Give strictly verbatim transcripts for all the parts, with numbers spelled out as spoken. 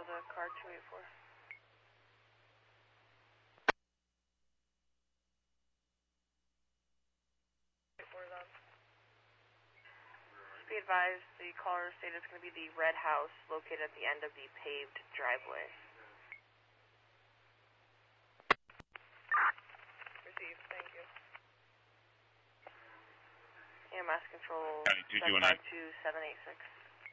for the car two eight four. Be advised, the caller stated it's going to be the red house located at the end of the paved driveway. Received, thank you. A M S control seven five two seven eight six.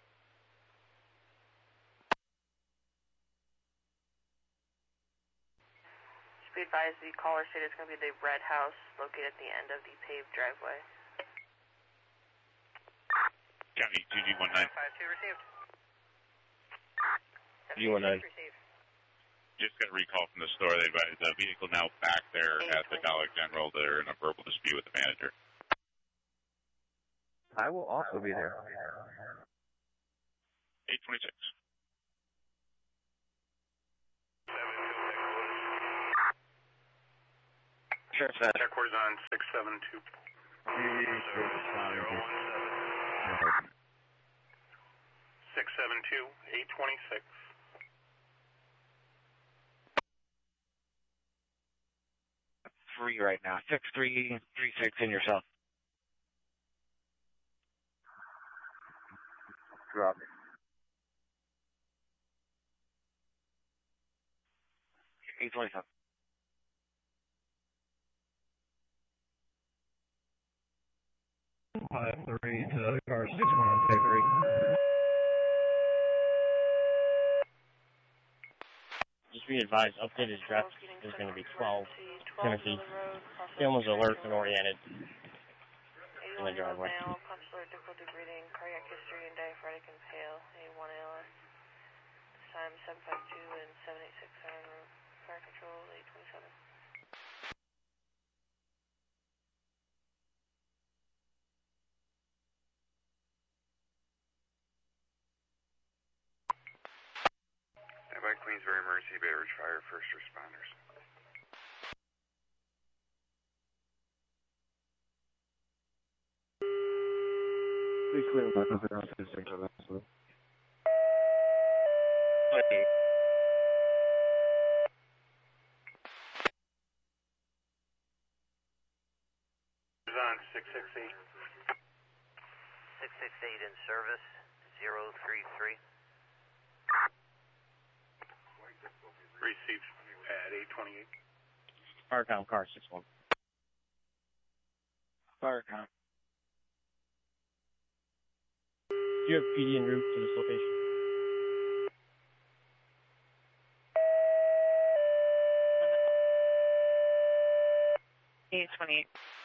Just be advised, the caller stated it's going to be the red house located at the end of the paved driveway. County two G one nine. five two received. G one nine. Just got a recall from the store. They advised the vehicle now back there at the Dollar General. They're in a verbal dispute with the manager. I will also be there. eight twenty-six. Sure, sir. Headquarters on six seven two. six seven two, eight twenty-six. Three right now. Six three three six in yourself. Drop. eight twenty-seven. Five three to the car six one six three. Just be advised, updated address is going to be twelve Tennessee. Film was alert and oriented in the driveway. Consular difficulty breathing, cardiac history, and diaphragmatic inhale. A one A L S. This time seven five two and seven eight six on fire control eight twenty-seven. By Queensbury Mercy Bay Ridge Fire first responders. Please clear back up around to the center of that. On six six eight. six six eight in service, zero three three. Received at eight twenty-eight. Firecom car six one. Firecom. Do you have P D en route to this location? eight twenty-eight.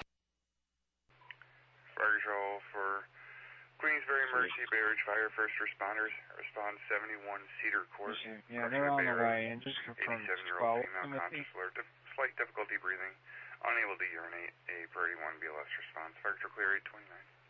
Fire control for Queensbury Mercy Bay Ridge Fire first responders. Respond seventy-one Cedar Court. Yeah, they're on the way, and just confirm eighty-seven-year-old female conscious alert, slight difficulty breathing, unable to urinate. A priority one B L S response. Fire control clear eight twenty-nine.